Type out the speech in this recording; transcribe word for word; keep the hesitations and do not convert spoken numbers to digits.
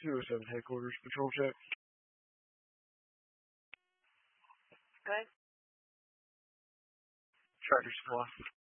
two oh seven headquarters, patrol check. Good. Tractor supply.